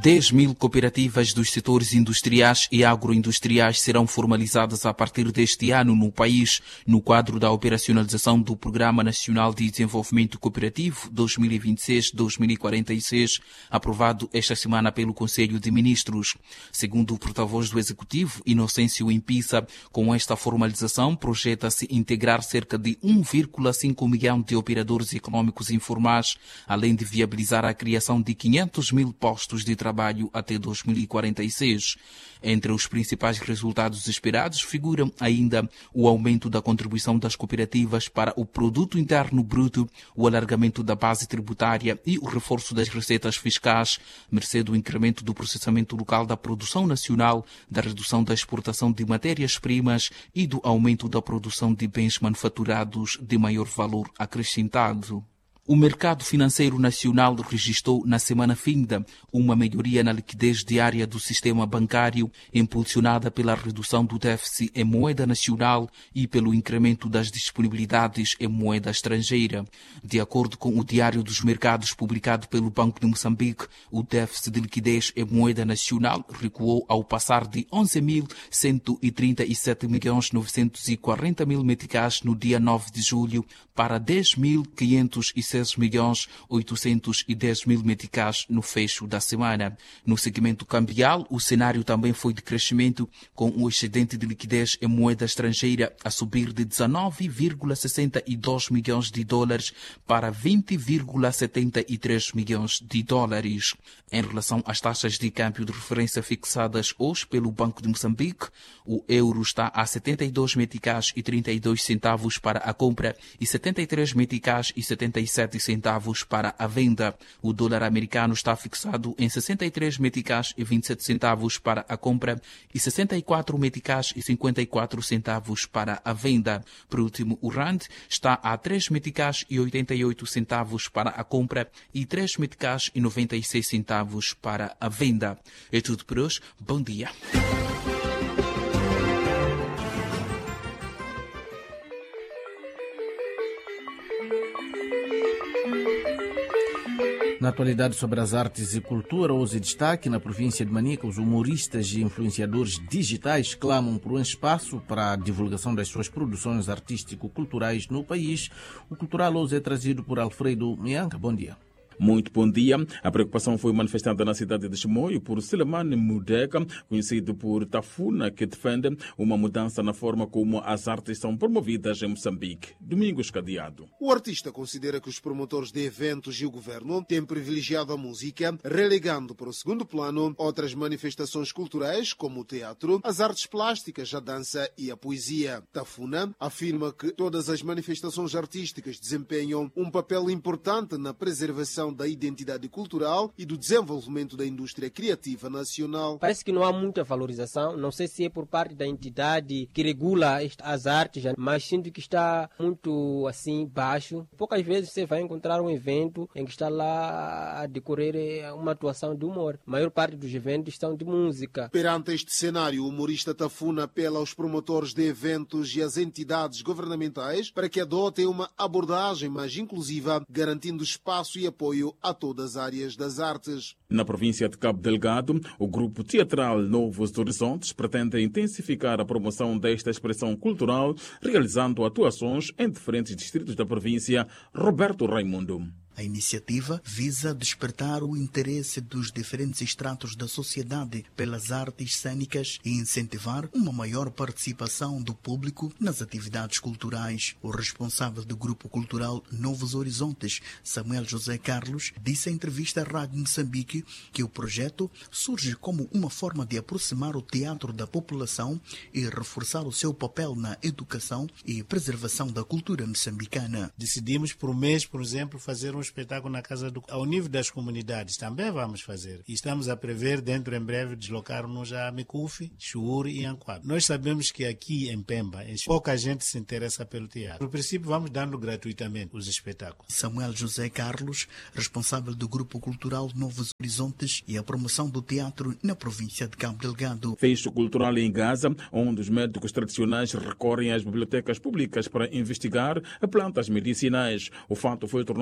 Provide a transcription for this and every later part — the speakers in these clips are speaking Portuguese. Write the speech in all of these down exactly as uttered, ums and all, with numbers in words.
dez mil cooperativas dos setores industriais e agroindustriais serão formalizadas a partir deste ano no país, no quadro da operacionalização do Programa Nacional de Desenvolvimento Cooperativo dois mil e vinte e seis a dois mil e quarenta e seis, aprovado esta semana pelo Conselho de Ministros. Segundo o porta-voz do Executivo, Inocêncio Impisa, com esta formalização projeta-se integrar cerca de um vírgula cinco milhão de operadores econômicos informais, além de viabilizar a criação de quinhentos mil postos de trabalho até dois mil e quarenta e seis. Entre os principais resultados esperados figuram ainda o aumento da contribuição das cooperativas para o Produto Interno Bruto, o alargamento da base tributária e o reforço das receitas fiscais, mercê do incremento do processamento local da produção nacional, da redução da exportação de matérias-primas e do aumento da produção de bens manufaturados de maior valor acrescentado. O mercado financeiro nacional registrou na semana finda uma melhoria na liquidez diária do sistema bancário, impulsionada pela redução do déficit em moeda nacional e pelo incremento das disponibilidades em moeda estrangeira. De acordo com o Diário dos Mercados publicado pelo Banco de Moçambique, o déficit de liquidez em moeda nacional recuou ao passar de onze mil cento e trinta e sete milhões novecentos e quarenta mil meticais no dia nove de julho para dez mil quinhentos e seis milhões oitocentos e dez mil meticais no fecho da semana. No segmento cambial, o cenário também foi de crescimento, com o excedente de liquidez em moeda estrangeira a subir de dezenove vírgula sessenta e dois milhões de dólares para vinte vírgula setenta e três milhões de dólares. Em relação às taxas de câmbio de referência fixadas hoje pelo Banco de Moçambique, o euro está a setenta e dois meticais e trinta e dois centavos para a compra e setenta e três meticais e setenta e sete centavos para a venda. O dólar americano está fixado em sessenta e três meticais e vinte e sete centavos para a compra e sessenta e quatro meticais e cinquenta e quatro centavos para a venda. Por último, o rand está a três meticais e oitenta e oito centavos para a compra e três meticais e noventa e seis centavos para a venda. É tudo por hoje. Bom dia. Na atualidade sobre as artes e cultura, hoje destaque na província de Manica, os humoristas e influenciadores digitais clamam por um espaço para a divulgação das suas produções artístico-culturais no país. O Cultural hoje é trazido por Alfredo Mianca. Bom dia. Muito bom dia. A preocupação foi manifestada na cidade de Chimoio por Selemane Mudeka, conhecido por Tafuna, que defende uma mudança na forma como as artes são promovidas em Moçambique. Domingos Cadeado. O artista considera que os promotores de eventos e o governo têm privilegiado a música, relegando para o segundo plano outras manifestações culturais, como o teatro, as artes plásticas, a dança e a poesia. Tafuna afirma que todas as manifestações artísticas desempenham um papel importante na preservação da identidade cultural e do desenvolvimento da indústria criativa nacional. Parece que não há muita valorização, não sei se é por parte da entidade que regula as artes, mas sinto que está muito assim baixo. Poucas vezes você vai encontrar um evento em que está lá a decorrer uma atuação de humor. A maior parte dos eventos são de música. Perante este cenário, o humorista Tafuna apela aos promotores de eventos e às entidades governamentais para que adotem uma abordagem mais inclusiva, garantindo espaço e apoio a todas as áreas das artes. Na província de Cabo Delgado, o grupo teatral Novos Horizontes pretende intensificar a promoção desta expressão cultural, realizando atuações em diferentes distritos da província. Roberto Raimundo. A iniciativa visa despertar o interesse dos diferentes estratos da sociedade pelas artes cênicas e incentivar uma maior participação do público nas atividades culturais. O responsável do Grupo Cultural Novos Horizontes, Samuel José Carlos, disse em entrevista à Rádio Moçambique que o projeto surge como uma forma de aproximar o teatro da população e reforçar o seu papel na educação e preservação da cultura moçambicana. Decidimos por mês, por exemplo, fazer um espetáculo na Casa do... Ao nível das comunidades também vamos fazer. E estamos a prever, dentro em breve, deslocar-nos a Micufi, Chuuri e Anquab. Nós sabemos que aqui em Pemba, pouca gente se interessa pelo teatro. No princípio, vamos dando gratuitamente os espetáculos. Samuel José Carlos, responsável do Grupo Cultural Novos Horizontes e a promoção do teatro na província de Cabo Delgado. Fecho cultural em Gaza, onde os médicos tradicionais recorrem às bibliotecas públicas para investigar plantas medicinais. O fato foi tornado público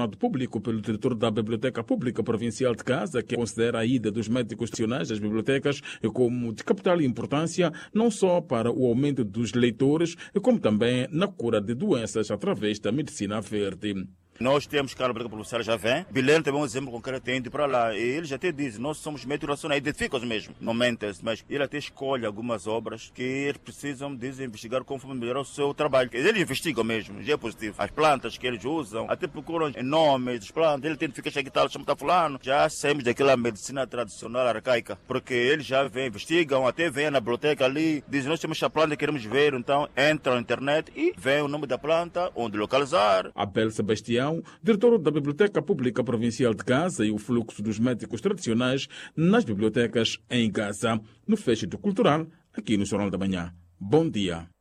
dito pelo diretor da Biblioteca Pública Provincial de Gaza, que considera a ida dos médicos profissionais às bibliotecas como de capital importância, não só para o aumento dos leitores, como também na cura de doenças através da medicina verde. Nós temos que a Biblioteca Provincial já vem. Bilene também é um exemplo concreto, tem ido para lá. E eles até dizem, nós somos médicos nacionais, identificam-os mesmo, não mentem, mas ele até escolhe algumas obras que eles precisam de investigar conforme melhorar o seu trabalho. Eles investigam mesmo, já é positivo. As plantas que eles usam, até procuram nomes das plantas, ele identifica que tal, chama tá fulano. Já saímos daquela medicina tradicional arcaica, porque eles já vêm, investigam, até vêm na biblioteca ali, dizem, nós temos essa planta que queremos ver, então entram na internet e vêm o nome da planta, onde localizar. Abel Sebastião, diretor da Biblioteca Pública Provincial de Gaza, e o fluxo dos médicos tradicionais nas bibliotecas em Gaza, no Festival Cultural, aqui no Jornal da Manhã. Bom dia.